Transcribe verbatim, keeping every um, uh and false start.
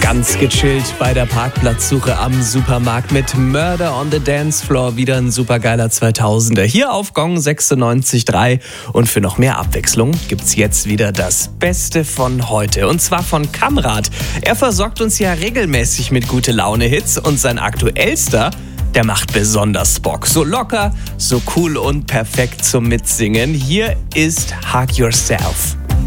Ganz gechillt bei der Parkplatzsuche am Supermarkt mit Murder on the Dance Floor. Wieder ein supergeiler zweitausender hier auf Gong sechsundneunzig Komma drei. Und für noch mehr Abwechslung gibt's jetzt wieder das Beste von heute. Und zwar von Kamrat. Er versorgt uns ja regelmäßig mit Gute-Laune-Hits und sein aktuellster, der macht besonders Bock. So locker, so cool und perfekt zum Mitsingen. Hier ist Hug Yourself.